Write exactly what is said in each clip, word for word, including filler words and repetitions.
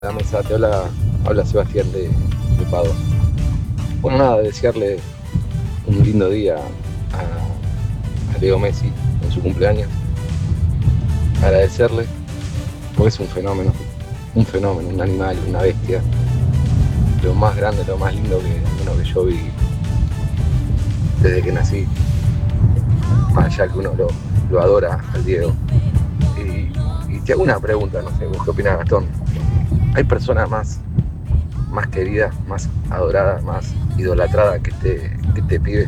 La mesa, te habla, habla Sebastián de, de Padua. Bueno, nada, desearle un lindo día a, a Leo Messi en su cumpleaños. Agradecerle, porque es un fenómeno, un fenómeno, un animal, una bestia. Lo más grande, lo más lindo que, bueno, que yo vi desde que nací. Más allá que uno lo, lo adora al Diego. Y, y te hago una pregunta, no sé, ¿vos qué opinás, Gastón? ¿Hay personas más, más queridas, más adoradas, más idolatradas que este, que este pibe?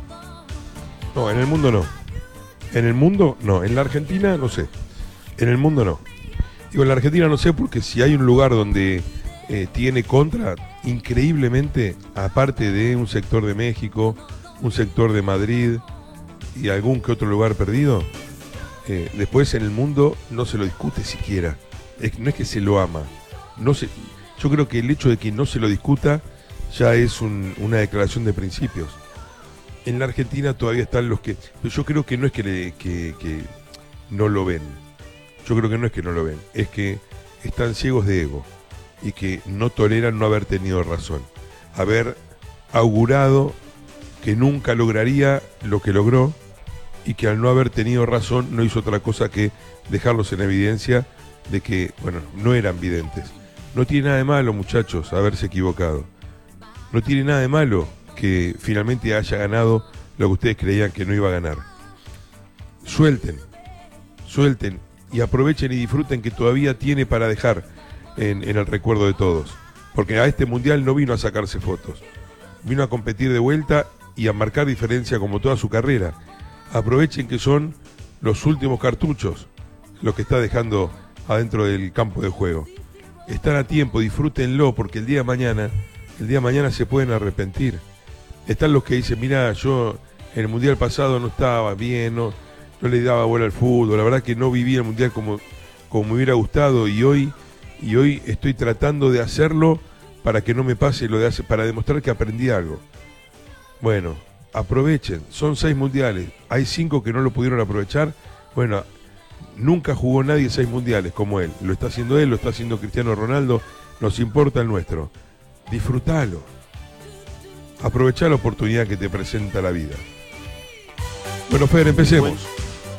No, en el mundo no. En el mundo no. En la Argentina no sé. En el mundo no. Digo, en la Argentina no sé porque si hay un lugar donde eh, tiene contra, increíblemente, aparte de un sector de México, un sector de Madrid y algún que otro lugar perdido, eh, después en el mundo no se lo discute siquiera. Es, no es que se lo ama. No se, yo creo que el hecho de que no se lo discuta ya es un, una declaración de principios. En la Argentina todavía están los que... Pero yo creo que no es que, le, que, que no lo ven. Yo creo que no es que no lo ven. Es que están ciegos de ego y que no toleran no haber tenido razón. Haber augurado que nunca lograría lo que logró y que al no haber tenido razón no hizo otra cosa que dejarlos en evidencia de que, bueno, no eran videntes. No tiene nada de malo, muchachos, haberse equivocado. No tiene nada de malo que finalmente haya ganado lo que ustedes creían que no iba a ganar. Suelten, suelten y aprovechen y disfruten que todavía tiene para dejar en, en el recuerdo de todos. Porque a este mundial no vino a sacarse fotos. Vino a competir de vuelta y a marcar diferencia como toda su carrera. Aprovechen que son los últimos cartuchos los que está dejando adentro del campo de juego. Están a tiempo, disfrútenlo, porque el día de mañana, el día de mañana se pueden arrepentir. Están los que dicen, mira, yo en el mundial pasado no estaba bien, no, no le daba bola al fútbol, la verdad que no viví el mundial como, como me hubiera gustado y hoy, y hoy estoy tratando de hacerlo para que no me pase lo de hace, para demostrar que aprendí algo. Bueno, aprovechen, son seis mundiales, hay cinco que no lo pudieron aprovechar, bueno, nunca jugó nadie seis mundiales como él. Lo está haciendo él, lo está haciendo Cristiano Ronaldo. Nos importa el nuestro. Disfrutalo. Aprovechá la oportunidad que te presenta la vida. Bueno, Fer, empecemos. Bueno.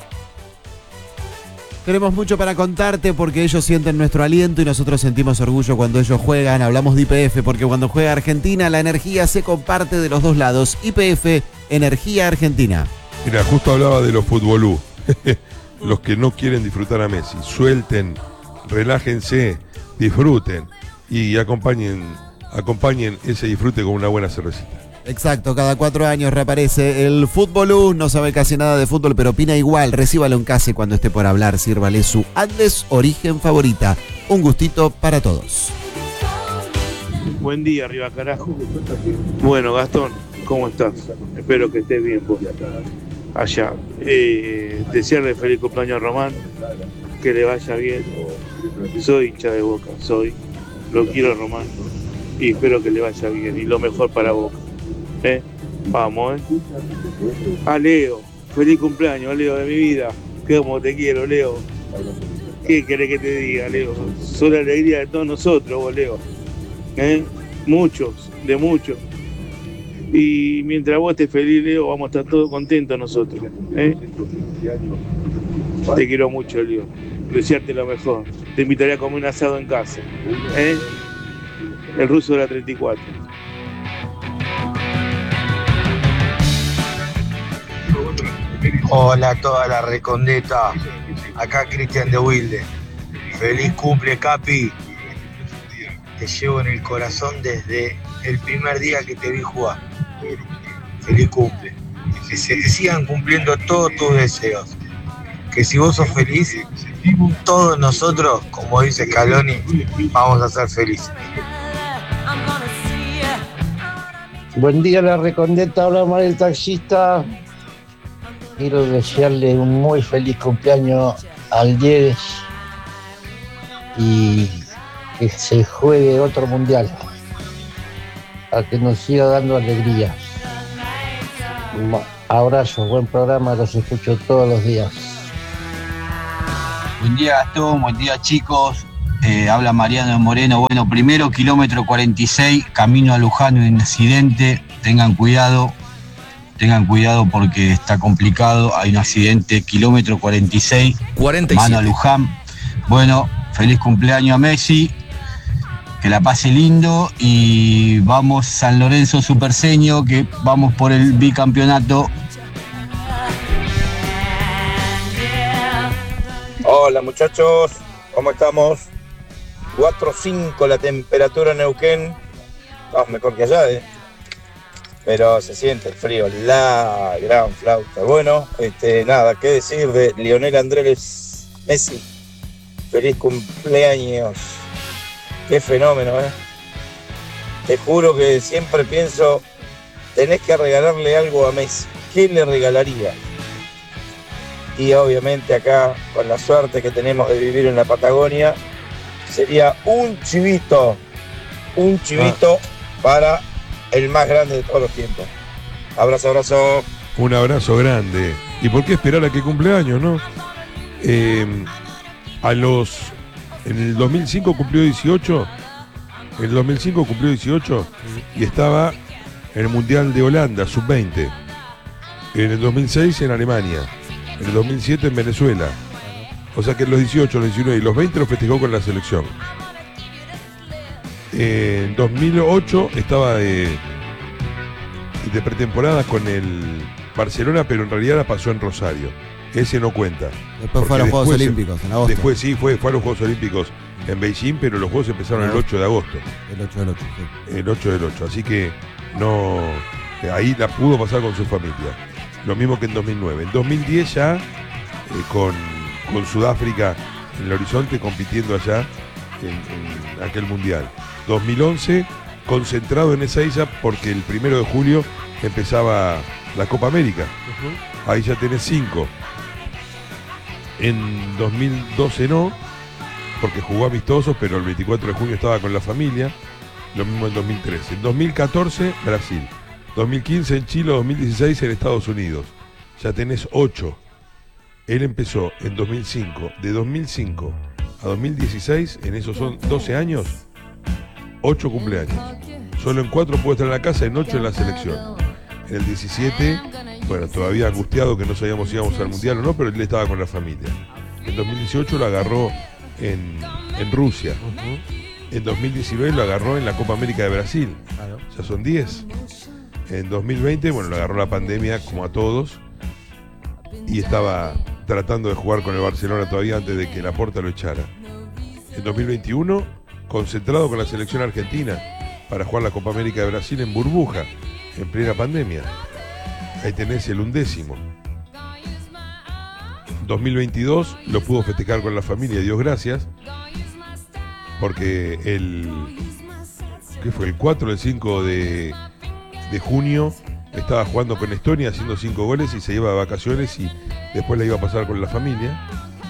Tenemos mucho para contarte porque ellos sienten nuestro aliento y nosotros sentimos orgullo cuando ellos juegan. Hablamos de I P F porque cuando juega Argentina la energía se comparte de los dos lados. I P F, Energía Argentina. Mira, justo hablaba de los futbolú. Los que no quieren disfrutar a Messi, suelten, relájense, disfruten y acompañen, acompañen ese disfrute con una buena cervecita. Exacto, cada cuatro años reaparece el Fútbolú, no sabe casi nada de fútbol, pero opina igual. Recíbalo en casa y cuando esté por hablar, sírvale su Andes Origen favorita. Un gustito para todos. Buen día, arriba carajo. Bueno, Gastón, ¿cómo estás? Espero que estés bien vos. Allá. Eh, desearle feliz cumpleaños a Román, que le vaya bien. Soy hincha de Boca, soy. Lo quiero, Román, y espero que le vaya bien. Y lo mejor para Boca. ¿Eh? Vamos, ¿eh? A Leo, feliz cumpleaños, Leo, de mi vida. Que como te quiero, Leo. ¿Qué querés que te diga, Leo? Soy la alegría de todos nosotros, vos, Leo. ¿Eh? Muchos, de muchos. Y mientras vos estés feliz, Leo, vamos a estar todos contentos nosotros. ¿Eh? Te quiero mucho, Leo. Desearte lo mejor. Te invitaría a comer un asado en casa. ¿Eh? El ruso de la treinta y cuatro. Hola a toda la recondeta. Acá Cristian de Wilde. Feliz cumple, Capi. Te llevo en el corazón desde el primer día que te vi jugar. Feliz cumple. Que se sigan cumpliendo todos tus deseos. Que si vos sos feliz, todos nosotros, como dice Scaloni, vamos a ser felices. Buen día, la recondeta. Habla mal el taxista. Quiero desearle un muy feliz cumpleaños al Diegues y que se juegue otro mundial, a que nos siga dando alegría. Abrazo, buen programa, los escucho todos los días. Buen día, Gastón, buen día, chicos. Eh, habla Mariano Moreno. Bueno, primero kilómetro cuarenta y seis, camino a Luján, un accidente. Tengan cuidado, tengan cuidado porque está complicado. Hay un accidente, kilómetro cuarenta y seis, cuarenta y siete. mano a Luján. Bueno, feliz cumpleaños a Messi. Que la pase lindo y vamos San Lorenzo Superseño, que vamos por el bicampeonato. Hola muchachos, ¿cómo estamos? cuatro cinco la temperatura en Neuquén. Vamos mejor que allá, ¿eh? Pero se siente el frío, la gran flauta. Bueno, este, nada, qué decir de Lionel Andrés Messi. Feliz cumpleaños. Qué fenómeno, ¿eh? Te juro que siempre pienso, tenés que regalarle algo a Messi. ¿Qué le regalaría? Y obviamente acá, con la suerte que tenemos de vivir en la Patagonia, sería un chivito, un chivito ah. para el más grande de todos los tiempos. Abrazo, abrazo. Un abrazo grande. ¿Y por qué esperar a que cumpleaños, no? Eh, a los... En el dos mil cinco cumplió dieciocho. En el dos mil cinco cumplió dieciocho y estaba en el Mundial de Holanda, sub veinte. En el dos mil seis en Alemania. En el dos mil siete en Venezuela. O sea que en los dieciocho, los diecinueve y los veinte los festejó con la selección. En dos mil ocho estaba de, de pretemporada con el Barcelona, pero en realidad la pasó en Rosario. Ese no cuenta. Después fue a los Juegos Olímpicos en agosto. Después sí, fue, fue a los Juegos Olímpicos en Beijing, pero los Juegos empezaron el ocho de agosto. El ocho del ocho, sí. El ocho del ocho, así que no... Ahí la pudo pasar con su familia. Lo mismo que en dos mil nueve. En dos mil diez ya, eh, con, con Sudáfrica en el horizonte, compitiendo allá en, en aquel Mundial. dos mil once, concentrado en esa isla porque el primero de julio empezaba la Copa América. Uh-huh. Ahí ya tenés cinco. En dos mil doce no, porque jugó amistosos, pero el veinticuatro de junio estaba con la familia. Lo mismo en dos mil trece. En dos mil catorce, Brasil. dos mil quince en Chile, dos mil dieciséis en Estados Unidos. Ya tenés ocho. Él empezó en dos mil cinco. De dos mil cinco a dos mil dieciséis, en esos son doce años, ocho cumpleaños. Solo en cuatro puede estar en la casa, en ocho en la selección. En el diecisiete, bueno, todavía angustiado que no sabíamos si íbamos al Mundial o no, pero él estaba con la familia. En dos mil dieciocho lo agarró en, en Rusia. Uh-huh. En dos mil diecinueve lo agarró en la Copa América de Brasil. Claro. Ya son diez. En dos mil veinte, bueno, lo agarró la pandemia como a todos. Y estaba tratando de jugar con el Barcelona todavía antes de que Laporta lo echara. En dos mil veintiuno, concentrado con la selección argentina para jugar la Copa América de Brasil en burbuja, en plena pandemia. Ahí tenés el undécimo. dos mil veintidós lo pudo festejar con la familia, Dios gracias, porque el ¿qué fue? El cuatro o el cinco de, de junio estaba jugando con Estonia, haciendo cinco goles y se iba de vacaciones y después la iba a pasar con la familia.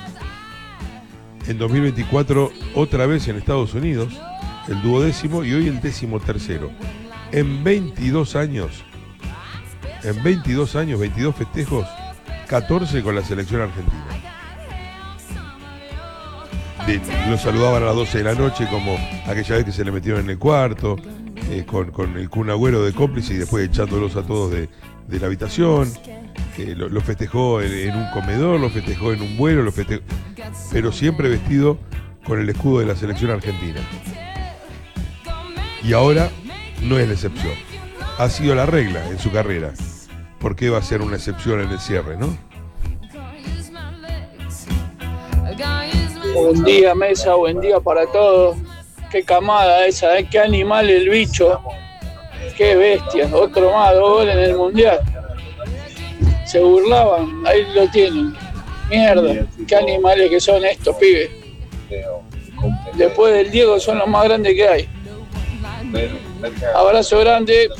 En dos mil veinticuatro otra vez en Estados Unidos, el duodécimo, y hoy el décimo tercero. En veintidós años, en veintidós años, veintidós festejos, catorce con la selección argentina. De, lo saludaban a las doce de la noche, como aquella vez que se le metieron en el cuarto, eh, con, con el Kun Agüero de cómplice y después echándolos a todos de, de la habitación. Eh, lo, lo festejó en, en un comedor, lo festejó en un vuelo, lo festejó, pero siempre vestido con el escudo de la selección argentina. Y ahora no es la excepción. Ha sido la regla en su carrera. ¿Por qué va a ser una excepción en el cierre, no? Buen día, mesa, buen día para todos. Qué camada esa, ¿eh? Qué animal el bicho. Qué bestia. Otro más, dos goles en el Mundial. Se burlaban, ahí lo tienen. Mierda, qué animales que son estos, pibes. Después del Diego son los más grandes que hay. Abrazo grande.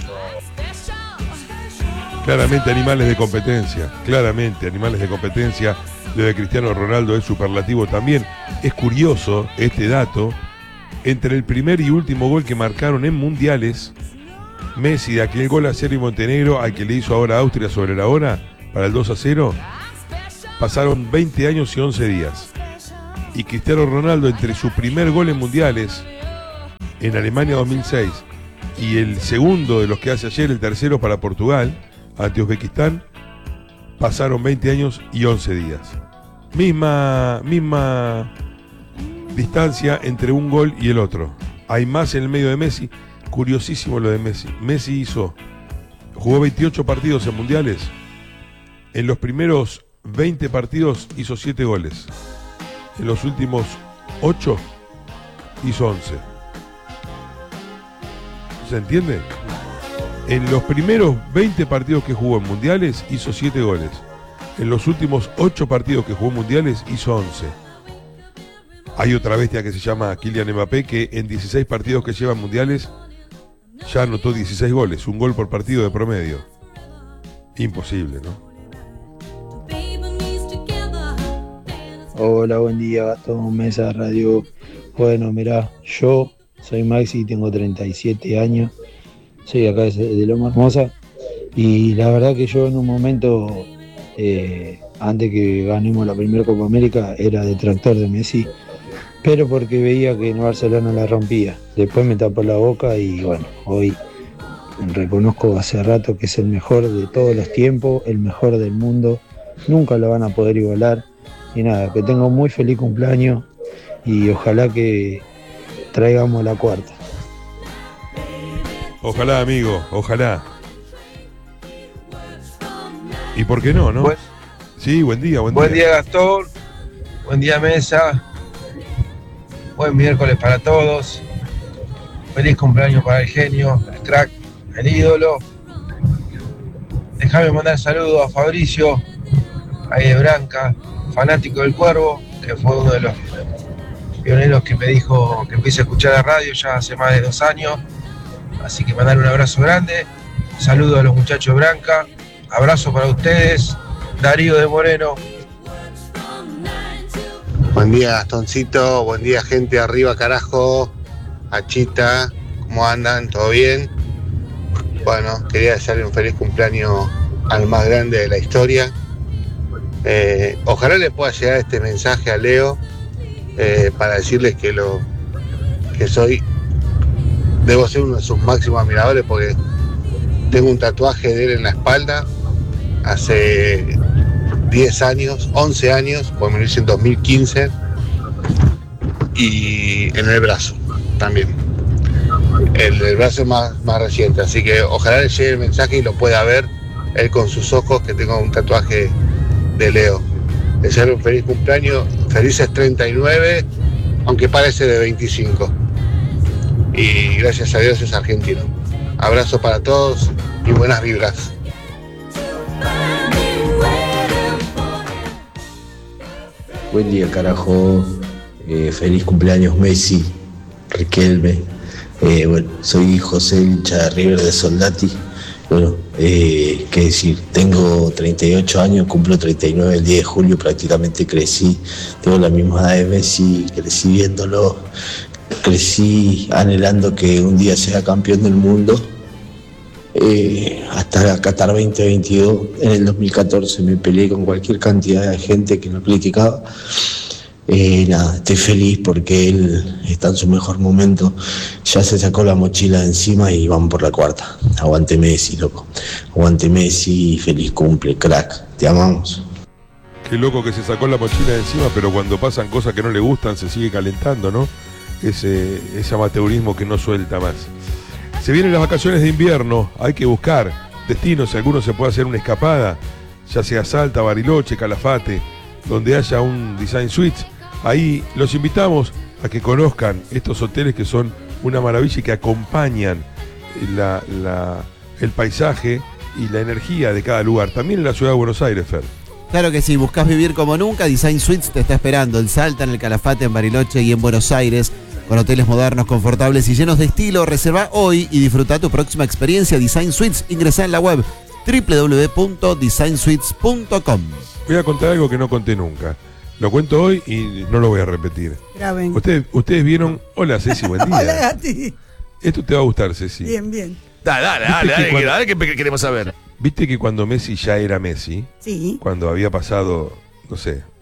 Claramente animales de competencia, claramente animales de competencia. Lo de Cristiano Ronaldo es superlativo también. Es curioso este dato. Entre el primer y último gol que marcaron en mundiales, Messi, de aquel gol a Serbia y Montenegro, al que le hizo ahora Austria sobre la hora, para el dos a cero, pasaron veinte años y once días. y Cristiano Ronaldo, entre su primer gol en mundiales en Alemania dos mil seis y el segundo de los que hace ayer, el tercero para Portugal ante Uzbekistán, pasaron veinte años y once días. Misma, misma distancia entre un gol y el otro. Hay más en el medio de Messi. Curiosísimo lo de Messi. Messi hizo, jugó veintiocho partidos en mundiales. En los primeros veinte partidos hizo siete goles. En los últimos ocho hizo once. ¿Se entiende? En los primeros veinte partidos que jugó en mundiales hizo siete goles. En los últimos ocho partidos que jugó en mundiales hizo once. Hay otra bestia que se llama Kylian Mbappé, que en dieciséis partidos que lleva en mundiales ya anotó dieciséis goles, un gol por partido de promedio. Imposible, ¿no? Hola, buen día, Gastón, Mesa Radio. Bueno, mirá, yo soy Maxi, tengo treinta y siete años, soy acá de Loma Hermosa, y la verdad que yo en un momento, eh, antes que ganemos la primera Copa América, era detractor de Messi, pero porque veía que en Barcelona la rompía. Después me tapó la boca y bueno, hoy reconozco hace rato que es el mejor de todos los tiempos, el mejor del mundo, nunca lo van a poder igualar. Y nada, que tengo muy feliz cumpleaños y ojalá que traigamos la cuarta. Ojalá, amigo, ojalá. ¿Y por qué no, no? Buen, sí, buen día, buen, buen día. día, Gastón. Buen día, Mesa. Buen miércoles para todos. Feliz cumpleaños para el genio, el crack, el ídolo. Déjame mandar saludos a Fabricio, ahí de Branca, fanático del Cuervo, que fue uno de los pioneros que me dijo que empiece a escuchar la radio ya hace más de dos años. Así que mandar un abrazo grande. Saludos a los muchachos de Branca. Abrazo para ustedes. Darío de Moreno. Buen día, Gastoncito. Buen día, gente arriba, carajo. Achita, ¿cómo andan? ¿Todo bien? Bueno, quería desearle un feliz cumpleaños al más grande de la historia. Eh, ojalá le pueda llegar este mensaje a Leo eh, para decirles que lo que soy, debo ser uno de sus máximos admiradores, porque tengo un tatuaje de él en la espalda hace diez años, once años, porque me lo hice en dos mil quince, y en el brazo también. El, el brazo es más, más reciente, así que ojalá le llegue el mensaje y lo pueda ver él con sus ojos, que tengo un tatuaje de Leo. Desearle un feliz cumpleaños, felices treinta y nueve, aunque parece de veinticinco. Y gracias a Dios es argentino. Abrazo para todos y buenas vibras. Buen día, carajo. Eh, feliz cumpleaños, Messi, Riquelme. Eh, bueno, soy José, hincha de River de Soldati. Bueno, eh, qué decir, tengo treinta y ocho años, cumplo treinta y nueve el diez de julio, prácticamente crecí, tengo la misma edad de Messi, crecí viéndolo, crecí anhelando que un día sea campeón del mundo, eh, hasta Qatar veinte veintidós. En el dos mil catorce me peleé con cualquier cantidad de gente que lo criticaba. Eh, nada, estoy feliz porque él está en su mejor momento, ya se sacó la mochila de encima y vamos por la cuarta. Aguante Messi, loco, aguante Messi, feliz cumple, crack, te amamos. Qué loco que se sacó la mochila de encima, pero cuando pasan cosas que no le gustan se sigue calentando, ¿no? Ese, ese amateurismo que no suelta más. Se vienen las vacaciones de invierno, hay que buscar destinos, si alguno se puede hacer una escapada, ya sea Salta, Bariloche, Calafate, donde haya un Design Suites. Ahí los invitamos a que conozcan estos hoteles que son una maravilla y que acompañan la, la, el paisaje y la energía de cada lugar. También en la ciudad de Buenos Aires, Fer. Claro que sí, buscás vivir como nunca, Design Suites te está esperando en Salta, en el Calafate, en Bariloche y en Buenos Aires, con hoteles modernos, confortables y llenos de estilo. Reserva hoy y disfruta tu próxima experiencia. Design Suites, ingresá en la web doble u doble u doble u punto design suites punto com. Voy a contar algo que no conté nunca. Lo cuento hoy y no lo voy a repetir. Graben. Ustedes, ustedes vieron... Hola, Ceci, buen día. Hola, a ti. Esto te va a gustar, Ceci. Bien, bien. Dale, dale, dale, dale, cuando, dale, que queremos saber. ¿Viste que cuando Messi ya era Messi? Sí. Cuando había pasado, no sé,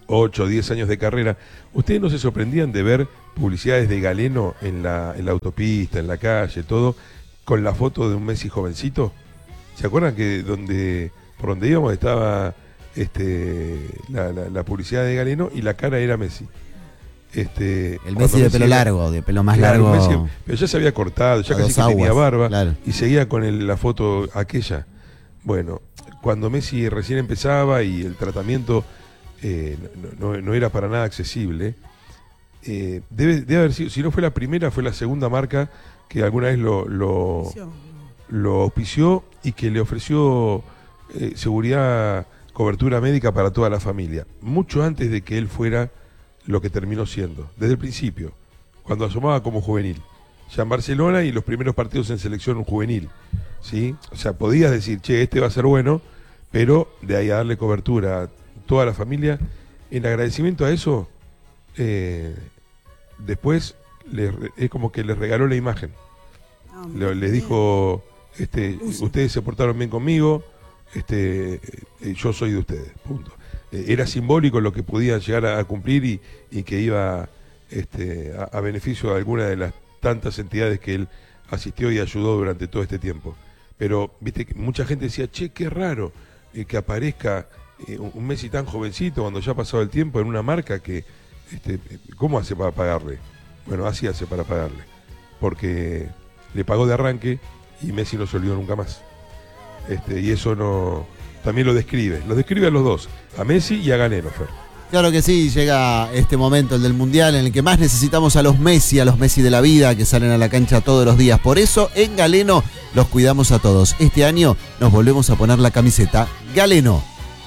ocho o diez años de carrera, ¿ustedes no se sorprendían de ver publicidades de Galeno en la, en la autopista, en la calle, todo, con la foto de un Messi jovencito? ¿Se acuerdan que donde por donde íbamos estaba este, la, la, la publicidad de Galeno y la cara era Messi? Este, el Messi de Messi pelo era, largo, de pelo más claro, largo. Messi, pero ya se había cortado, ya casi que aguas, tenía barba, claro. Y seguía con el, la foto aquella. Bueno, cuando Messi recién empezaba y el tratamiento eh, no, no, no era para nada accesible, eh, debe, debe haber sido, si no fue la primera, fue la segunda marca que alguna vez lo, lo, lo auspició y que le ofreció eh, seguridad, cobertura médica para toda la familia, mucho antes de que él fuera lo que terminó siendo, desde el principio, cuando asomaba como juvenil, ya en Barcelona y los primeros partidos en selección juvenil, ¿sí? O sea, podías decir, che, este va a ser bueno, pero de ahí a darle cobertura a toda la familia, en agradecimiento a eso, eh, después le, es como que les regaló la imagen. Oh, le, les dijo, este, ustedes se portaron bien conmigo, este, eh, yo soy de ustedes, punto. Eh, era simbólico lo que podían llegar a, a cumplir y, y que iba este, a, a beneficio de alguna de las tantas entidades que él asistió y ayudó durante todo este tiempo. Pero, viste, mucha gente decía, che, qué raro eh, que aparezca eh, un, un Messi tan jovencito cuando ya ha pasado el tiempo en una marca que, este, ¿cómo hace para pagarle? Bueno, así hace para pagarle, porque le pagó de arranque y Messi no se olvidó nunca más. Este, y eso no, también lo describe, lo describe a los dos, a Messi y a Galeno, Fer. Claro que sí, llega este momento, el del Mundial, en el que más necesitamos a los Messi, a los Messi de la vida, que salen a la cancha todos los días. Por eso, en Galeno, los cuidamos a todos. Este año nos volvemos a poner la camiseta Galeno.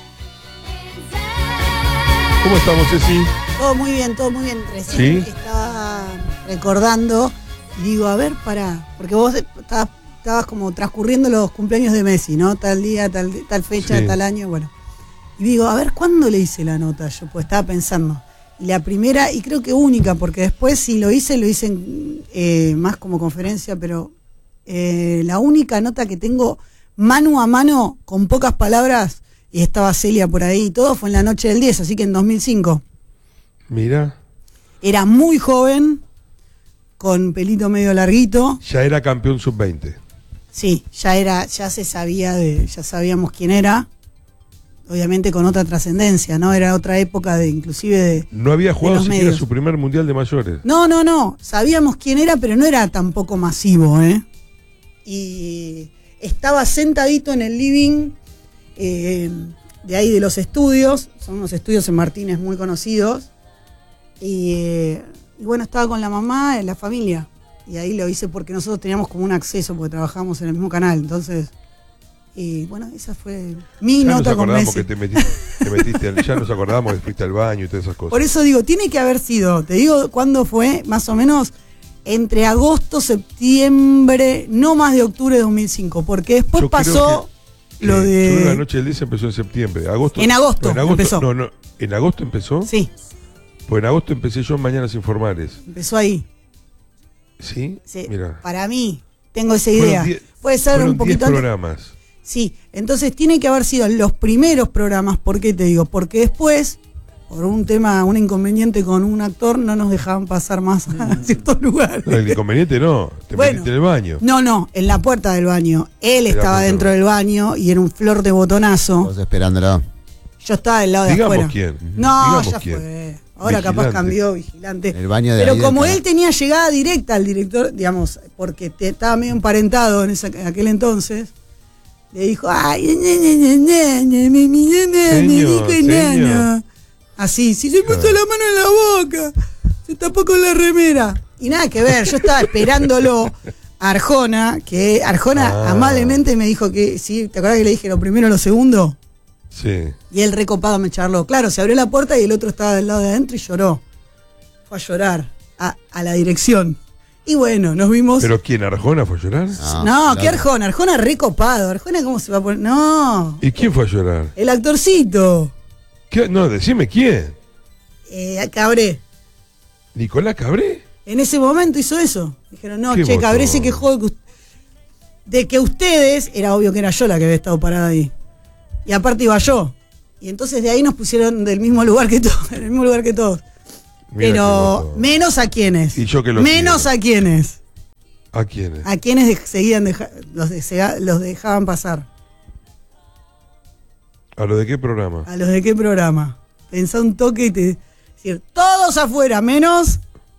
¿Cómo estamos, Ceci? Todo muy bien, todo muy bien. Recién ¿Sí? estaba recordando y digo, a ver, pará, porque vos estabas, estabas como transcurriendo los cumpleaños de Messi, ¿no? Tal día, tal, tal fecha, sí. tal año, bueno. Y digo, a ver, ¿cuándo le hice la nota yo? Pues estaba pensando. Y la primera, y creo que única, porque después si lo hice, lo hice en, eh, más como conferencia, pero eh, la única nota que tengo mano a mano, con pocas palabras, y estaba Celia por ahí y todo, fue en la noche del diez, así que en dos mil cinco. Mira. Era muy joven, con pelito medio larguito. Ya era campeón sub veinte. Sí, ya era, ya se sabía de, ya sabíamos quién era. Obviamente con otra trascendencia, ¿no? Era otra época de, inclusive de. No había jugado siquiera medios. Su primer mundial de mayores. No, no, no. Sabíamos quién era, pero no era tampoco masivo, ¿eh? Y estaba sentadito en el living eh, de ahí de los estudios. Son unos estudios en Martínez muy conocidos. Y, eh, y bueno, estaba con la mamá, en la familia. Y ahí lo hice porque nosotros teníamos como un acceso, porque trabajábamos en el mismo canal. Entonces. Y bueno, esa fue mi ya nota nos con Messi. Que te metiste, te metiste al, ya nos acordamos que fuiste al baño y todas esas cosas. Por eso digo, tiene que haber sido, te digo cuándo fue, más o menos entre agosto, septiembre, no más de octubre de dos mil cinco, porque después yo pasó que, lo eh, de... Yo creo que la noche del diez empezó en septiembre. Agosto, en agosto, en agosto empezó. No, no, ¿en agosto empezó? Sí. Pues en agosto empecé yo en Mañanas Informales. Empezó ahí. ¿Sí? Sí. Mira. Para mí, tengo esa idea. diez, Puede ser un poquito antes. programas. Sí, entonces tiene que haber sido los primeros programas. ¿Por qué te digo? Porque después, por un tema, un inconveniente con un actor, no nos dejaban pasar más a ciertos lugares. No, el inconveniente no, te bueno, metiste en el baño. No, no, en la puerta del baño. Él era estaba dentro del baño y era un flor de botonazo. Vos esperándolo. Yo estaba del lado de Digamos afuera. quién. No, Digamos ya quién. fue. Ahora vigilante. Capaz cambió vigilante. El baño de Pero como él tenía llegada directa al director, digamos, porque te, estaba medio emparentado en, esa, en aquel entonces, le dijo, ay, ne, ne, ne, ne, ne, me, me, ne, me dijo enano. Así, si se puso la mano en la boca, se tapó con la remera. Y nada que ver, yo estaba esperándolo a Arjona, que Arjona ah. amablemente me dijo que, sí, ¿te acordás que le dije lo primero, lo segundo? Sí. Y él recopado me charló. Claro, se abrió la puerta y el otro estaba del lado de adentro y lloró. Fue a llorar a, a la dirección. Y bueno, nos vimos. ¿Pero quién? ¿Arjona fue a llorar? No, no, ¿qué Arjona? Arjona recopado. Arjona, ¿cómo se va a poner? No. ¿Y quién fue a llorar? El actorcito. ¿Qué? No, decime quién. Eh, Cabré. ¿Nicolás Cabré? En ese momento hizo eso. Dijeron, no, che, botón? Cabré se quejó de que, de que ustedes, era obvio que era yo la que había estado parada ahí. Y aparte iba yo. Y entonces de ahí nos pusieron del mismo lugar que todos, en el mismo lugar que todos. Mira Pero menos a quienes. Y yo que los menos quiero. a quienes. ¿A quiénes? A quienes de- seguían deja- los, de- los dejaban pasar. ¿A lo de qué programa? ¿A los de qué programa? Pensá un toque y te decir, todos afuera, menos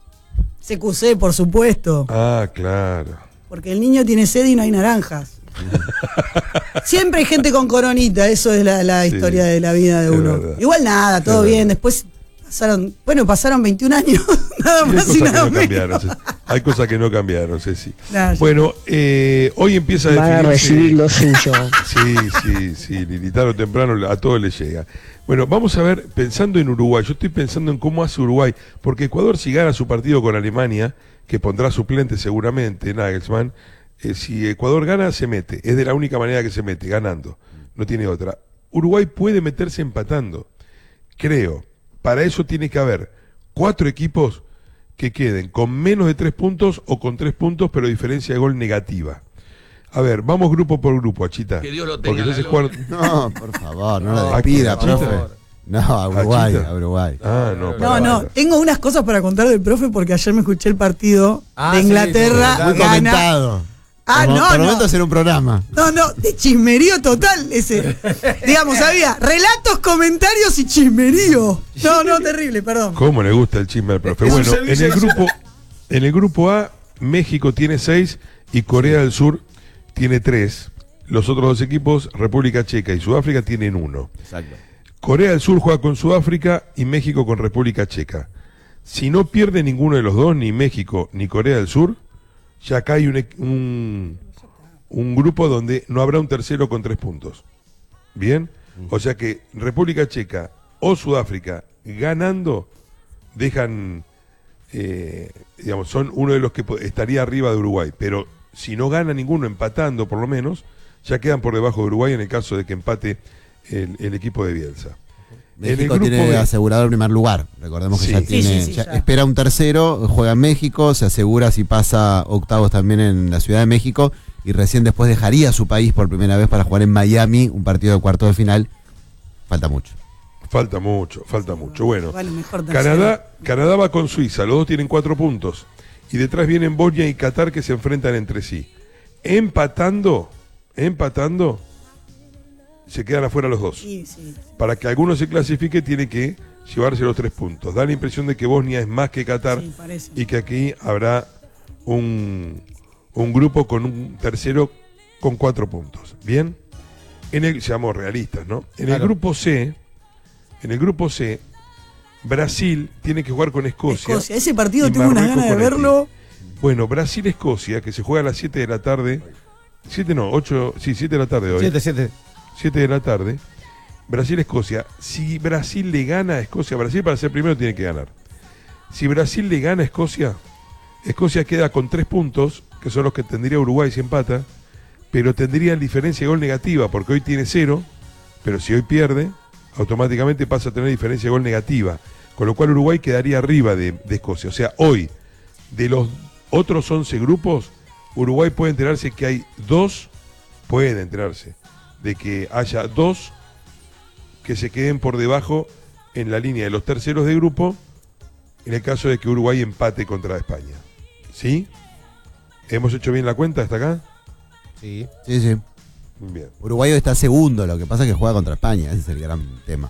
C Q C, por supuesto. Ah, claro. Porque el niño tiene sed y no hay naranjas. Siempre hay gente con coronita, eso es la, la Sí, historia de la vida de es uno. verdad. Igual nada, todo Es bien. Después pasaron, bueno, pasaron veintiún años, nada Y hay más y cosas que nada no menos. cambiaron. Ceci. Hay cosas que no cambiaron, Ceci. Claro, Bueno, eh, hoy empieza a Van a definirse... recibir lo suyo. Sí, sí, sí, Lili, tarde o temprano a todos les llega. Bueno, vamos a ver, pensando en Uruguay, yo estoy pensando en cómo hace Uruguay, porque Ecuador si gana su partido con Alemania, que pondrá suplente seguramente, Nagelsmann, eh, si Ecuador gana, se mete, es de la única manera que se mete, ganando, no tiene otra. Uruguay puede meterse empatando, creo, para eso tiene que haber cuatro equipos que queden con menos de tres puntos o con tres puntos, pero diferencia de gol negativa. A ver, vamos grupo por grupo, Achita. Que Dios lo tenga Porque ya en se la jugaron... No, por favor, no lo ¿A despida, quién, profe. Achita? No, a Uruguay, Achita. a Uruguay. Ah, no, No, pará, no, pará. tengo unas cosas para contar del profe porque ayer me escuché el partido Ah, de sí, Inglaterra. sí, sí. Muy gana. comentado. Ah, Por- no, por no. momento hacer un programa. No, no, de chismerío total ese. Digamos, había relatos, comentarios y chismerío. No, no, terrible, perdón. ¿Cómo le gusta el chisme al profe? Es un Bueno, en servicio el grupo, en el grupo A, México tiene seis y Corea del Sur tiene tres. Los otros dos equipos, República Checa y Sudáfrica, tienen uno. Exacto. Corea del Sur juega con Sudáfrica y México con República Checa. Si no pierde ninguno de los dos, ni México ni Corea del Sur, ya acá hay un, e- un, un grupo donde no habrá un tercero con tres puntos. ¿Bien? O sea que República Checa o Sudáfrica ganando dejan, eh, digamos, son uno de los que po- estaría arriba de Uruguay. Pero si no gana ninguno, empatando por lo menos, ya quedan por debajo de Uruguay en el caso de que empate el, el equipo de Bielsa. En el México grupo tiene B- asegurado el primer lugar. Recordemos que Sí. ya Sí, tiene. sí, sí, ya ya. espera un tercero, juega en México, se asegura si pasa octavos también en la Ciudad de México y recién después dejaría su país por primera vez para jugar en Miami, un partido de cuarto de final. Falta mucho. Falta mucho, falta mucho. Bueno, Vale, mejor tercero. Canadá, Canadá va con Suiza, los dos tienen cuatro puntos. Y detrás vienen Bosnia y Qatar que se enfrentan entre sí. Empatando, empatando, se quedan afuera los dos. Sí, sí. Para que alguno se clasifique tiene que llevarse los tres puntos. Da la impresión de que Bosnia es más que Qatar Sí, parece. y que aquí habrá un, un grupo con un tercero con cuatro puntos. ¿Bien? En el, seamos realistas, ¿no? En el Claro. grupo C, en el grupo C, Brasil tiene que jugar con Escocia. Escocia, ese partido y tengo unas Marruecos ganas de con Haití. verlo. Bueno, Brasil-Escocia, que se juega a las siete de la tarde. siete no, ocho, sí, siete de la tarde hoy. siete, siete. siete de la tarde. Brasil-Escocia. Si Brasil le gana a Escocia, Brasil para ser primero tiene que ganar. Si Brasil le gana a Escocia, Escocia queda con tres puntos, que son los que tendría Uruguay si empata, pero tendría diferencia de gol negativa, porque hoy tiene cero, pero si hoy pierde, automáticamente pasa a tener diferencia de gol negativa, con lo cual Uruguay quedaría arriba de, de Escocia. O sea, hoy, de los otros once grupos, Uruguay puede enterarse que hay dos, puede enterarse, de que haya dos que se queden por debajo en la línea de los terceros de grupo, en el caso de que Uruguay empate contra España. ¿Sí? ¿Hemos hecho bien la cuenta hasta acá? Sí. Sí, sí. Bien. Uruguay hoy está segundo, lo que pasa es que juega contra España, ese es el gran tema.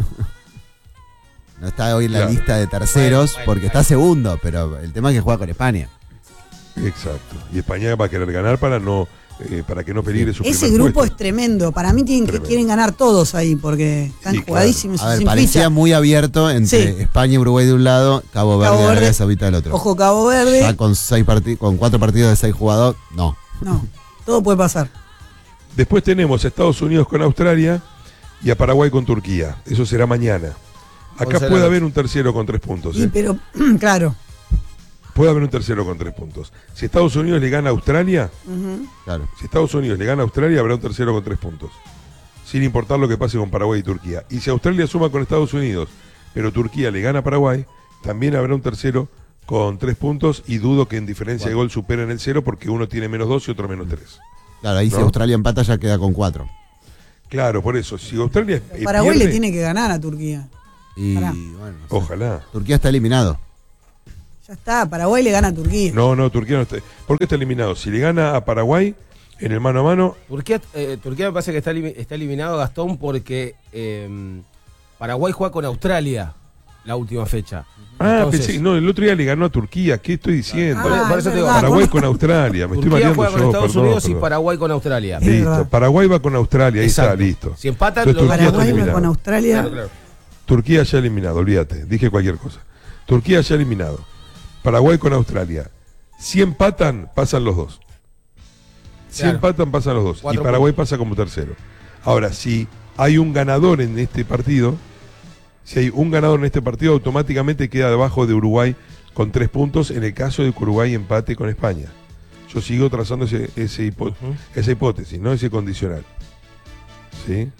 No está hoy en la Claro. lista de terceros porque está segundo, pero el tema es que juega con España. Exacto. Y España va a querer ganar para no eh, para que no peligre su Ese primer grupo puesto. es tremendo. Para mí tienen que Tremendo. quieren ganar todos ahí porque están Sí, claro. jugadísimos. A ver, sin parecía ficha. muy abierto entre Sí. España y Uruguay de un lado, Cabo Verde y Cabo Arabia Verde. Saudita del otro. Ojo, Cabo Verde. Ya con seis parti- con cuatro partidos de seis jugadores, no. No, todo puede pasar. Después tenemos a Estados Unidos con Australia y a Paraguay con Turquía. Eso será mañana. Acá once de la puede noche. haber un tercero con tres puntos. Y, ¿eh? pero, claro. Puede haber un tercero con tres puntos. Si Estados Unidos le gana a Australia, Ujú. Claro. si Estados Unidos le gana a Australia, habrá un tercero con tres puntos. Sin importar lo que pase con Paraguay y Turquía. Y si Australia suma con Estados Unidos, pero Turquía le gana a Paraguay, también habrá un tercero con tres puntos y dudo que en diferencia de gol superen el cero porque uno tiene menos dos y otro menos tres. Claro, ahí si ¿No? Australia empata ya queda con cuatro. Claro, por eso. Si Australia eh, Paraguay pierde, le tiene que ganar a Turquía. Y Pará. bueno, ojalá. Turquía está eliminado. Ya está, Paraguay le gana a Turquía. No, no, Turquía no está. ¿Por qué está eliminado? Si le gana a Paraguay en el mano a mano. Turquía, eh, Turquía me parece que está, está eliminado, Gastón, porque eh, Paraguay juega con Australia la última fecha. Ah, Entonces, pensé, no, el otro día le ganó a Turquía. ¿Qué estoy diciendo? Ah, por eso te digo, Paraguay con Australia. Me estoy Turquía mareando juega con yo, Estados perdón, Unidos perdón. y Paraguay con Australia. Listo. Paraguay va con Australia, ahí Exacto. está, listo. Si empatan, Entonces, lo- Turquía está Paraguay va eliminado. con Australia. Claro, claro. Turquía ya eliminado, olvídate, dije cualquier cosa. Turquía ya eliminado. Paraguay con Australia. Si empatan, pasan los dos. Si Claro. empatan, pasan los dos. Cuatro y Paraguay puntos. pasa como tercero. Ahora, si hay un ganador en este partido, si hay un ganador en este partido, automáticamente queda debajo de Uruguay con tres puntos en el caso de que Uruguay empate con España. Yo sigo trazando ese, ese hipo- Ujú. esa hipótesis, no ese condicional. ¿Sí?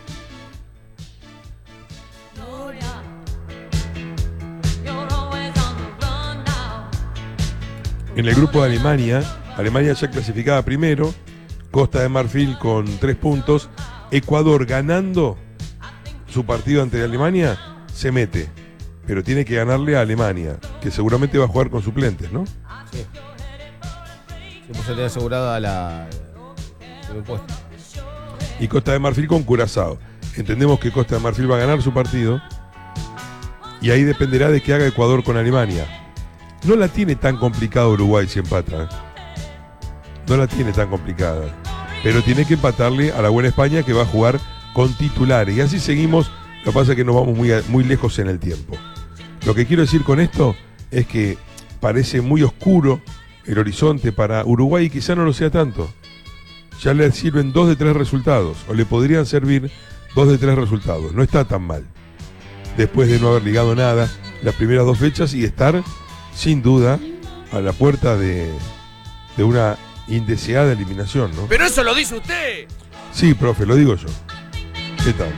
En el grupo de Alemania, Alemania ya clasificada primero, Costa de Marfil con tres puntos, Ecuador ganando su partido ante Alemania, se mete, pero tiene que ganarle a Alemania, que seguramente va a jugar con suplentes, ¿no? Sí. Sí, pues se tiene asegurada la. el puesto. Y Costa de Marfil con Curazao. Entendemos que Costa de Marfil va a ganar su partido y ahí dependerá de qué haga Ecuador con Alemania. No la tiene tan complicada Uruguay si empata. ¿eh? No la tiene tan complicada. Pero tiene que empatarle a la buena España que va a jugar con titulares. Y así seguimos. Lo que pasa es que nos vamos muy, a- muy lejos en el tiempo. Lo que quiero decir con esto es que parece muy oscuro el horizonte para Uruguay y quizá no lo sea tanto. Ya le sirven dos de tres resultados, o le podrían servir dos de tres resultados. No está tan mal. Después de no haber ligado nada las primeras dos fechas y estar, sin duda, a la puerta de, de una indeseada eliminación, ¿no? Pero eso lo dice usted. Sí, profe, lo digo yo. ¿Qué tal?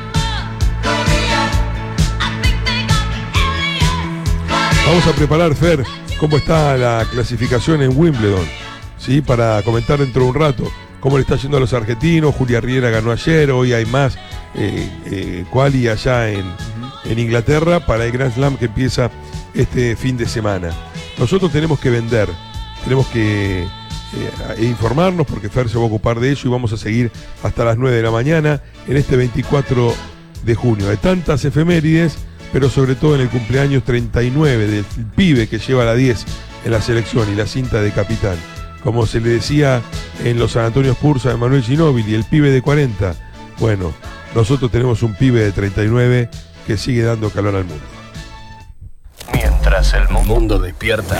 Vamos a preparar, Fer, cómo está la clasificación en Wimbledon, ¿sí? Para comentar dentro de un rato cómo le está yendo a los argentinos. Julia Riera ganó ayer, hoy hay más eh, eh, quali allá en, en Inglaterra para el Grand Slam que empieza este fin de semana. Nosotros tenemos que vender, tenemos que eh, informarnos porque Fer se va a ocupar de ello y vamos a seguir hasta las nueve de la mañana en este veinticuatro de junio. De tantas efemérides, pero sobre todo en el cumpleaños treinta y nueve del pibe que lleva la diez en la selección y la cinta de capitán. Como se le decía en los San Antonio Spurs a Manuel Ginóbili, el pibe de cuarenta. Bueno, nosotros tenemos un pibe de treinta y nueve que sigue dando calor al mundo. Mientras el mundo despierta,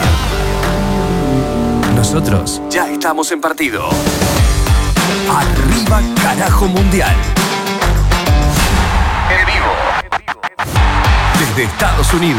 nosotros ya estamos en partido. Arriba Carajo Mundial. En vivo. Desde Estados Unidos.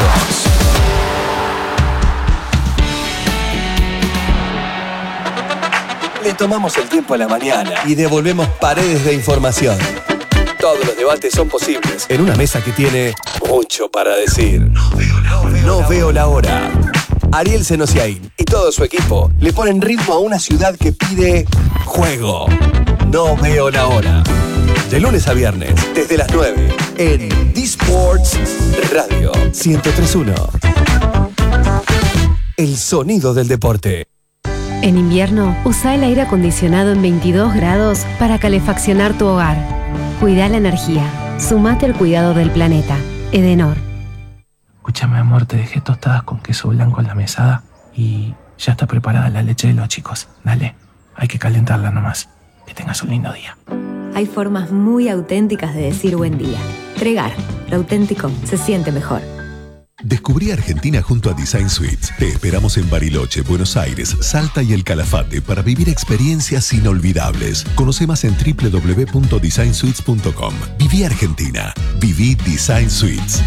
Le tomamos el tiempo a la mañana y devolvemos paredes de información. Todos los debates son posibles en una mesa que tiene mucho para decir. No veo la hora. No veo la hora. Ariel Senosiaín y todo su equipo le ponen ritmo a una ciudad que pide juego. No veo la hora. De lunes a viernes, desde las nueve, en D-Sports Radio ciento tres punto uno. El sonido del deporte. En invierno, usa el aire acondicionado en veintidós grados para calefaccionar tu hogar. Cuida la energía. Sumate al cuidado del planeta. Edenor. Escúchame, amor, te dejé tostadas con queso blanco en la mesada y ya está preparada la leche de los chicos. Dale, hay que calentarla nomás. Que tengas un lindo día. Hay formas muy auténticas de decir buen día. Tregar, lo auténtico se siente mejor. Descubrí Argentina junto a Design Suites. Te esperamos en Bariloche, Buenos Aires, Salta y El Calafate para vivir experiencias inolvidables. Conoce más en doble u doble u doble u punto design suites punto com. Viví Argentina. Viví Design Suites.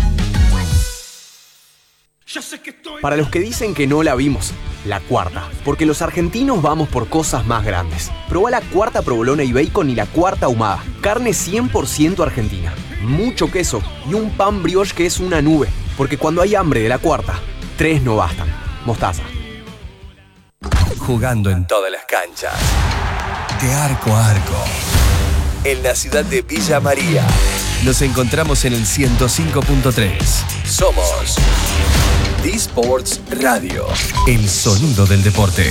Para los que dicen que no la vimos, la cuarta. Porque los argentinos vamos por cosas más grandes. Probá la cuarta provolona y bacon y la cuarta ahumada. Carne cien por ciento argentina. Mucho queso y un pan brioche que es una nube. Porque cuando hay hambre de la cuarta, tres no bastan. Mostaza. Jugando en todas las canchas. De arco a arco. en la ciudad de Villa María. Nos encontramos en el ciento cinco punto tres. Somos D-Sports Radio, el sonido del deporte.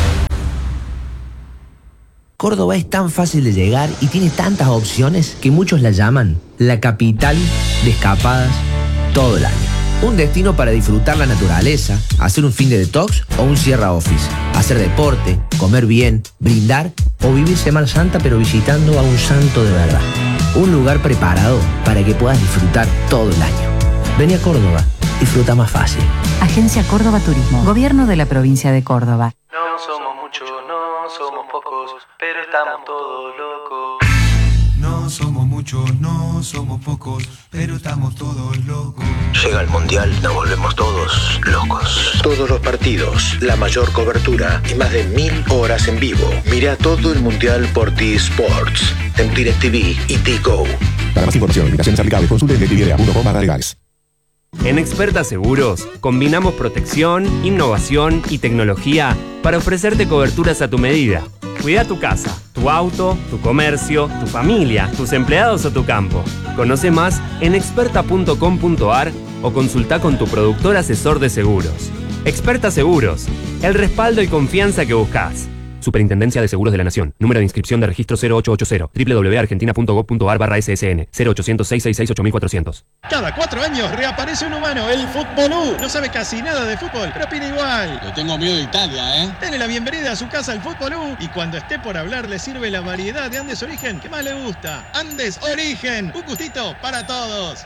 Córdoba es tan fácil de llegar y tiene tantas opciones que muchos la llaman la capital de escapadas todo el año. Un destino para disfrutar la naturaleza, hacer un fin de detox o un Sierra Office, hacer deporte, comer bien, brindar o vivir Semana Santa pero visitando a un santo de verdad. Un lugar preparado para que puedas disfrutar todo el año. Vení a Córdoba, disfruta más fácil. Agencia Córdoba Turismo, Gobierno de la Provincia de Córdoba. No somos muchos, no somos pocos, pero estamos todos locos. No somos muchos, no somos pocos, pero estamos todos locos. Llega el Mundial, nos volvemos todos locos. Todos los partidos, la mayor cobertura y más de mil horas en vivo. Mira todo el Mundial por T-Sports, en DirecTV y T-Go. Para más información, invitaciones aplicables, consulte en directv punto com barra legales. En Experta Seguros, combinamos protección, innovación y tecnología para ofrecerte coberturas a tu medida. Cuida tu casa, tu auto, tu comercio, tu familia, tus empleados o tu campo. Conoce más en experta punto com punto ar o consulta con tu productor asesor de seguros. Experta Seguros, el respaldo y confianza que buscas. Superintendencia de Seguros de la Nación. Número de inscripción de registro cero ocho ocho cero. doble u doble u doble u punto argentina punto gob punto ar barra S S N. cero ochocientos, seiscientos sesenta y seis, ocho mil cuatrocientos. Cada cuatro años reaparece un humano, el Fútbolú. No sabe casi nada de fútbol, pero opina igual. Le tengo miedo de Italia, ¿eh? Dele la bienvenida a su casa al Fútbolú y cuando esté por hablar le sirve la variedad de Andes Origen que más le gusta. Andes Origen, un gustito para todos.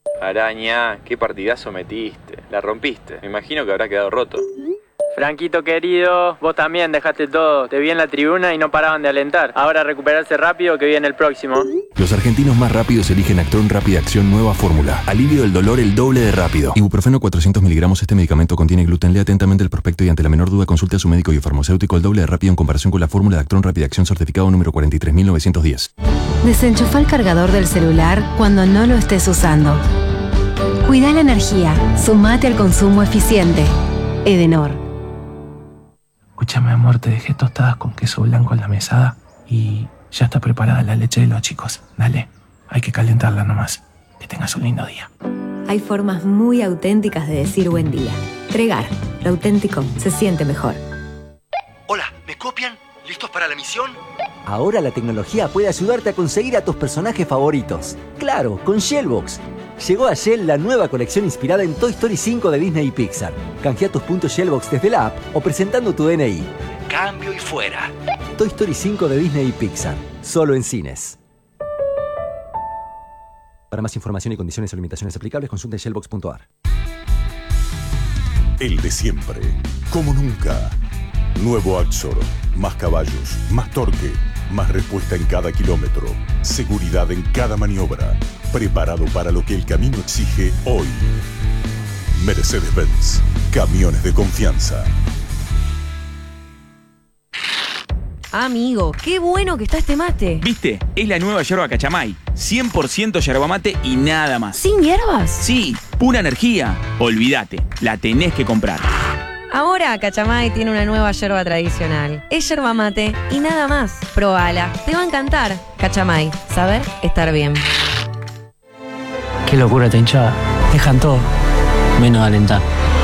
Araña, qué partidazo metiste. La rompiste. Me imagino que habrá quedado roto. Franquito querido, vos también dejaste todo. Te vi en la tribuna y no paraban de alentar. Ahora recuperarse rápido que viene el próximo. Los argentinos más rápidos eligen Actron Rápida Acción Nueva Fórmula. Alivio del dolor el doble de rápido. Ibuprofeno cuatrocientos miligramos. Este medicamento contiene gluten. Lea atentamente el prospecto y ante la menor duda consulte a su médico y farmacéutico el doble de rápido en comparación con la fórmula de Actron Rápida Acción certificado número cuarenta y tres mil novecientos diez. Desenchufa el cargador del celular cuando no lo estés usando. Cuida la energía. Sumate al consumo eficiente. Edenor. Escúchame, amor, te dejé tostadas con queso blanco en la mesada y ya está preparada la leche de los chicos. Dale, hay que calentarla nomás. Que tengas un lindo día. Hay formas muy auténticas de decir buen día. Tregar, lo auténtico se siente mejor. Hola, ¿me copian? ¿Listos para la misión? Ahora la tecnología puede ayudarte a conseguir a tus personajes favoritos. Claro, con Shellbox. Llegó a Shell la nueva colección inspirada en Toy Story cinco de Disney y Pixar. Canjea tus puntos Shellbox desde la app o presentando tu D N I. Cambio y fuera. Toy Story cinco de Disney y Pixar. Solo en cines. Para más información y condiciones o limitaciones aplicables, consulte shellbox punto ar. El de siempre, como nunca. Nuevo Axor. Más caballos, más torque, más respuesta en cada kilómetro. Seguridad en cada maniobra. Preparado para lo que el camino exige hoy. Mercedes-Benz. Camiones de confianza. Amigo, qué bueno que está este mate. ¿Viste? Es la nueva yerba Cachamay. cien por ciento yerba mate y nada más. ¿Sin hierbas? Sí, pura energía. Olvídate, la tenés que comprar. Ahora Cachamay tiene una nueva yerba tradicional. Es yerba mate y nada más. Probala, te va a encantar. Cachamay, saber estar bien. Qué locura esta hinchada. Dejan todo, menos alentar.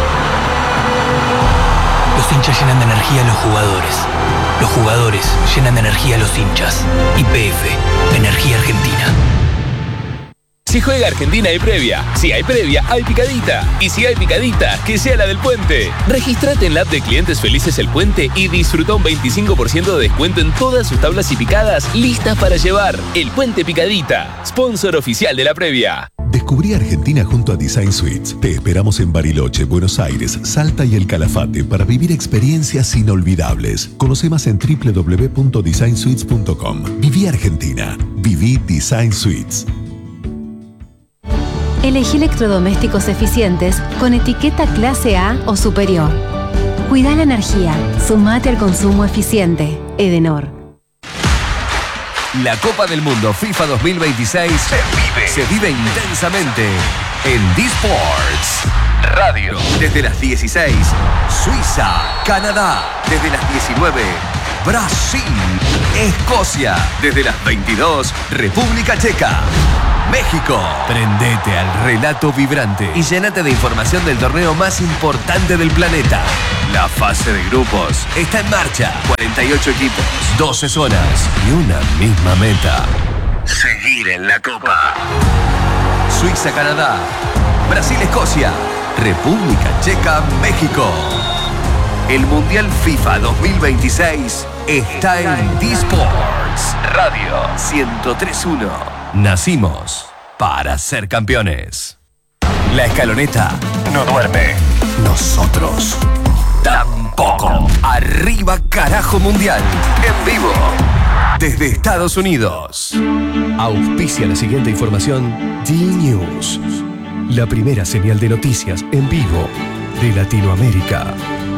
Los hinchas llenan de energía a los jugadores. Los jugadores llenan de energía a los hinchas. Y P F, Energía Argentina. Si juega Argentina hay previa. Si hay previa, hay picadita. Y si hay picadita, que sea la del Puente. Regístrate en la app de Clientes Felices El Puente y disfruta un veinticinco por ciento de descuento en todas sus tablas y picadas listas para llevar. El Puente Picadita, sponsor oficial de la previa. Descubrí Argentina junto a Design Suites. Te esperamos en Bariloche, Buenos Aires, Salta y El Calafate para vivir experiencias inolvidables. Conoce más en doble u doble u doble u punto design suites punto com. Viví Argentina. Viví Design Suites. Elegí electrodomésticos eficientes con etiqueta clase A o superior. Cuida la energía. Sumate al consumo eficiente. Edenor. La Copa del Mundo FIFA dos mil veintiséis se vive, se vive intensamente en D-Sports Radio. Desde las dieciséis, Suiza, Canadá. Desde las diecinueve, Brasil, Escocia. Desde las veintidós, República Checa, México. Prendete al relato vibrante y llénate de información del torneo más importante del planeta. La fase de grupos está en marcha. cuarenta y ocho equipos, doce zonas y una misma meta: seguir en la Copa. Suiza, Canadá, Brasil, Escocia, República Checa, México. El Mundial FIFA dos mil veintiséis está en D-Sports Radio ciento tres punto uno. Nacimos para ser campeones. La escaloneta no duerme. Nosotros tampoco. Arriba, carajo, mundial. En vivo desde Estados Unidos. Auspicia la siguiente información D-News, la primera señal de noticias en vivo de Latinoamérica.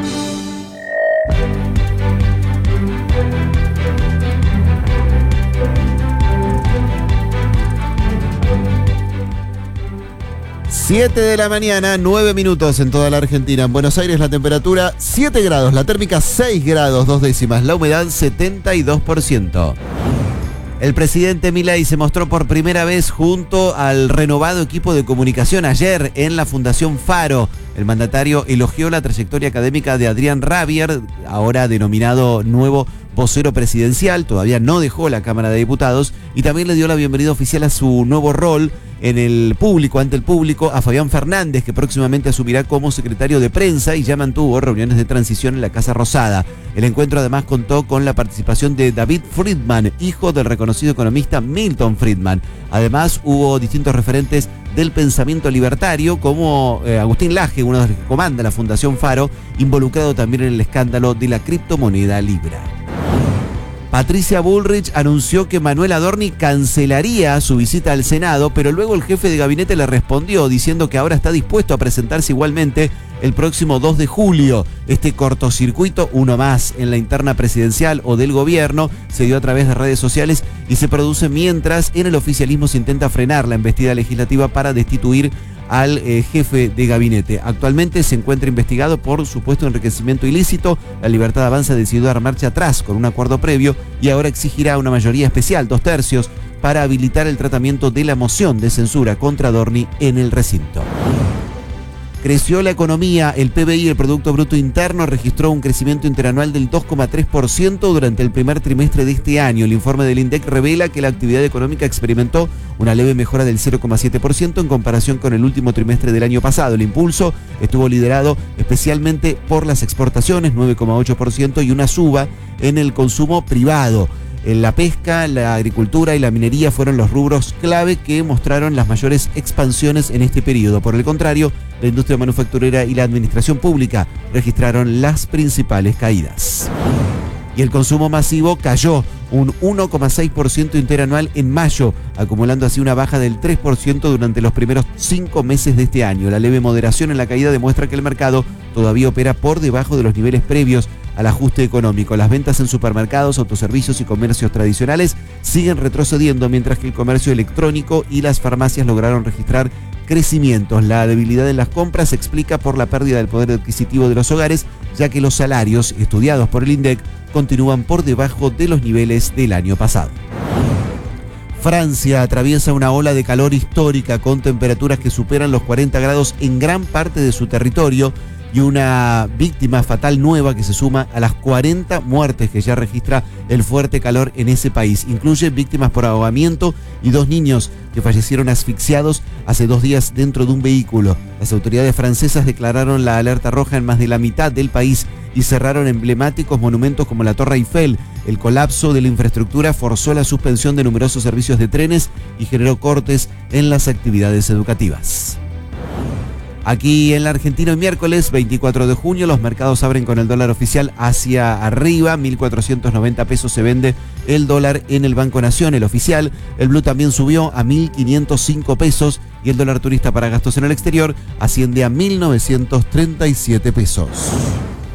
siete de la mañana, nueve minutos en toda la Argentina. En Buenos Aires la temperatura siete grados, la térmica seis grados, dos décimas, la humedad setenta y dos por ciento. El presidente Milei se mostró por primera vez junto al renovado equipo de comunicación ayer en la Fundación Faro. El mandatario elogió la trayectoria académica de Adrián Rabier, ahora denominado nuevo vocero presidencial, todavía no dejó la Cámara de Diputados, y también le dio la bienvenida oficial a su nuevo rol en el público, ante el público, a Fabián Fernández, que próximamente asumirá como secretario de prensa y ya mantuvo reuniones de transición en la Casa Rosada. El encuentro además contó con la participación de David Friedman, hijo del reconocido economista Milton Friedman. Además hubo distintos referentes del pensamiento libertario, como eh, Agustín Laje, uno de los que comanda la Fundación Faro, involucrado también en el escándalo de la criptomoneda Libra. Patricia Bullrich anunció que Manuel Adorni cancelaría su visita al Senado, pero luego el jefe de gabinete le respondió diciendo que ahora está dispuesto a presentarse igualmente el próximo dos de julio. Este cortocircuito, uno más en la interna presidencial o del gobierno, se dio a través de redes sociales y se produce mientras en el oficialismo se intenta frenar la embestida legislativa para destituir al eh, jefe de gabinete. Actualmente se encuentra investigado por supuesto enriquecimiento ilícito. La Libertad Avanza decidió dar marcha atrás con un acuerdo previo y ahora exigirá una mayoría especial, dos tercios, para habilitar el tratamiento de la moción de censura contra Adorni en el recinto. Creció la economía, el P B I, el Producto Bruto Interno, registró un crecimiento interanual del dos coma tres por ciento durante el primer trimestre de este año. El informe del INDEC revela que la actividad económica experimentó una leve mejora del cero coma siete por ciento en comparación con el último trimestre del año pasado. El impulso estuvo liderado especialmente por las exportaciones, nueve coma ocho por ciento, y una suba en el consumo privado. La pesca, la agricultura y la minería fueron los rubros clave que mostraron las mayores expansiones en este periodo. Por el contrario, la industria manufacturera y la administración pública registraron las principales caídas. Y el consumo masivo cayó un uno coma seis por ciento interanual en mayo, acumulando así una baja del tres por ciento durante los primeros cinco meses de este año. La leve moderación en la caída demuestra que el mercado todavía opera por debajo de los niveles previos al ajuste económico. Las ventas en supermercados, autoservicios y comercios tradicionales siguen retrocediendo, mientras que el comercio electrónico y las farmacias lograron registrar crecimientos. La debilidad en las compras se explica por la pérdida del poder adquisitivo de los hogares, ya que los salarios estudiados por el INDEC continúan por debajo de los niveles del año pasado. Francia atraviesa una ola de calor histórica con temperaturas que superan los cuarenta grados en gran parte de su territorio y una víctima fatal nueva que se suma a las cuarenta muertes que ya registra el fuerte calor en ese país. Incluye víctimas por ahogamiento y dos niños que fallecieron asfixiados hace dos días dentro de un vehículo. Las autoridades francesas declararon la alerta roja en más de la mitad del país y cerraron emblemáticos monumentos como la Torre Eiffel. El colapso de la infraestructura forzó la suspensión de numerosos servicios de trenes y generó cortes en las actividades educativas. Aquí en la Argentina, el miércoles veinticuatro de junio, los mercados abren con el dólar oficial hacia arriba, mil cuatrocientos noventa pesos se vende el dólar en el Banco Nación, el oficial. El blue también subió a mil quinientos cinco pesos y el dólar turista para gastos en el exterior asciende a mil novecientos treinta y siete pesos.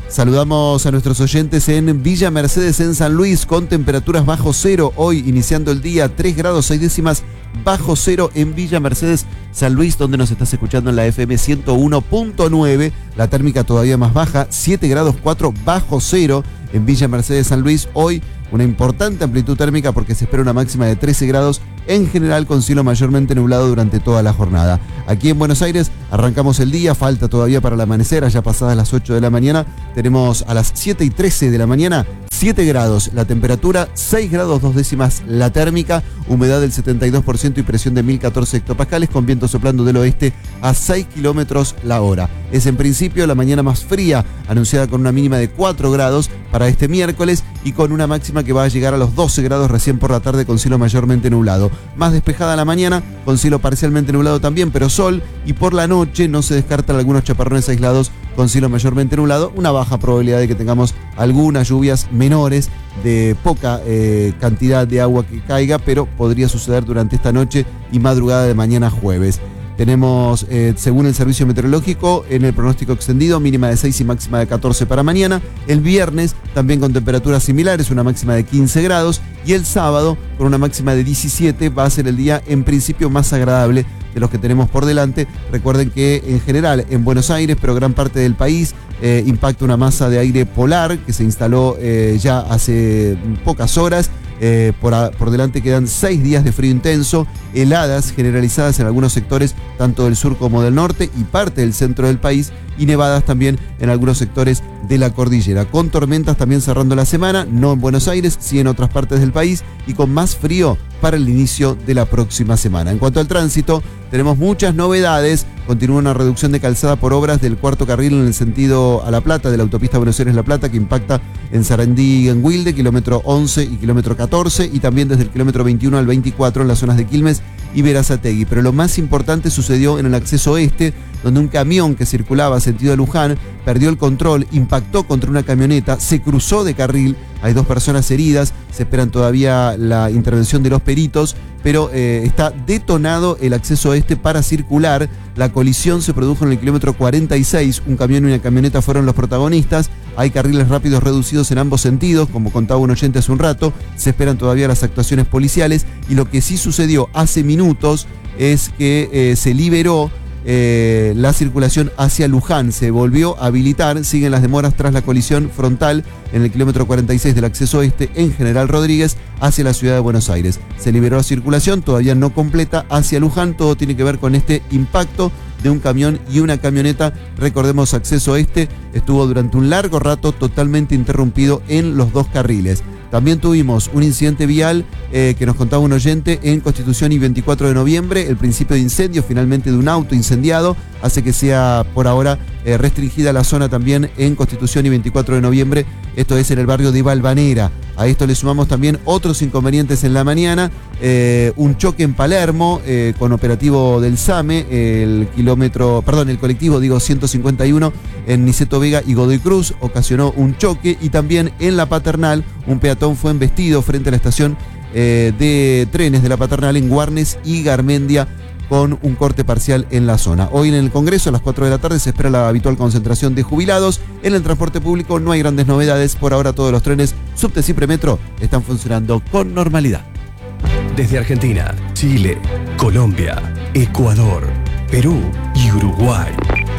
Saludamos a nuestros oyentes en Villa Mercedes en San Luis con temperaturas bajo cero. Hoy iniciando el día tres grados seis décimas bajo cero en Villa Mercedes, San Luis, donde nos estás escuchando en la F M ciento uno punto nueve. La térmica todavía más baja, siete grados cuatro bajo cero en Villa Mercedes, San Luis. Hoy una importante amplitud térmica porque se espera una máxima de trece grados, en general con cielo mayormente nublado durante toda la jornada. Aquí en Buenos Aires arrancamos el día, falta todavía para el amanecer, allá pasadas las ocho de la mañana. Tenemos a las siete y trece de la mañana siete grados la temperatura, seis grados dos décimas la térmica, humedad del setenta y dos por ciento y presión de mil catorce hectopascales con viento soplando del oeste a seis kilómetros la hora. Es en principio la mañana más fría, anunciada con una mínima de cuatro grados para este miércoles y con una máxima que va a llegar a los doce grados recién por la tarde con cielo mayormente nublado. Más despejada la mañana, con cielo parcialmente nublado también, pero sol, y por la noche no se descartan algunos chaparrones aislados con cielo mayormente nublado, una baja probabilidad de que tengamos algunas lluvias menores de poca eh, cantidad de agua que caiga, pero podría suceder durante esta noche y madrugada de mañana jueves. Tenemos, eh, según el servicio meteorológico, en el pronóstico extendido, mínima de seis y máxima de catorce para mañana. El viernes también con temperaturas similares, una máxima de quince grados. Y el sábado, con una máxima de diecisiete, va a ser el día en principio más agradable de los que tenemos por delante. Recuerden que en general en Buenos Aires, pero gran parte del país, eh, impacta una masa de aire polar que se instaló eh, ya hace pocas horas. Eh, por, a, por delante quedan seis días de frío intenso, heladas generalizadas en algunos sectores, tanto del sur como del norte y parte del centro del país, y nevadas también en algunos sectores de la cordillera, con tormentas también cerrando la semana, no en Buenos Aires, sí en otras partes del país, y con más frío para el inicio de la próxima semana. En cuanto al tránsito, tenemos muchas novedades. Continúa una reducción de calzada por obras del cuarto carril en el sentido a La Plata, de la autopista Buenos Aires-La Plata, que impacta en Sarandí y en Wilde, kilómetro once y kilómetro catorce, y también desde el kilómetro veintiuno al veinticuatro en las zonas de Quilmes y Berazategui. Pero lo más importante sucedió en el acceso oeste, donde un camión que circulaba sentido a Luján perdió el control, impactó contra una camioneta, se cruzó de carril, hay dos personas heridas, se esperan todavía la intervención de los peritos, pero eh, está detonado el acceso oeste para circular. La colisión se produjo en el kilómetro cuarenta y seis, un camión y una camioneta fueron los protagonistas. Hay carriles rápidos reducidos en ambos sentidos, como contaba un oyente hace un rato, se esperan todavía las actuaciones policiales, y lo que sí sucedió hace minutos es que eh, se liberó Eh, la circulación hacia Luján, se volvió a habilitar, siguen las demoras tras la colisión frontal en el kilómetro cuarenta y seis del acceso oeste en General Rodríguez hacia la ciudad de Buenos Aires. Se liberó la circulación, todavía no completa, hacia Luján. Todo tiene que ver con este impacto de un camión y una camioneta. Recordemos, acceso oeste estuvo durante un largo rato totalmente interrumpido en los dos carriles. También tuvimos un incidente vial eh, que nos contaba un oyente en Constitución y veinticuatro de noviembre. El principio de incendio finalmente de un auto incendiado hace que sea por ahora eh, restringida la zona también en Constitución y veinticuatro de noviembre. Esto es en el barrio de Valvanera. A esto le sumamos también otros inconvenientes en la mañana. Eh, un choque en Palermo eh, con operativo del SAME, el kilómetro, perdón, el colectivo, digo, ciento cincuenta y uno en Niceto Vega y Godoy Cruz ocasionó un choque. Y también en La Paternal, un peatón fue embestido frente a la estación eh, de trenes de La Paternal en Guarnes y Garmendia, con un corte parcial en la zona. Hoy en el Congreso a las cuatro de la tarde se espera la habitual concentración de jubilados. En el transporte público no hay grandes novedades. Por ahora todos los trenes Subte y Premetro están funcionando con normalidad. Desde Argentina, Chile, Colombia, Ecuador, Perú y Uruguay.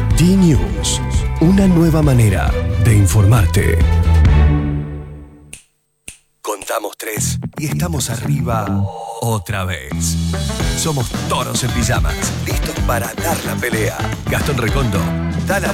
D-News, una nueva manera de informarte. Contamos tres y estamos arriba otra vez. Somos toros en pijamas, listos para dar la pelea. Gastón Recondo,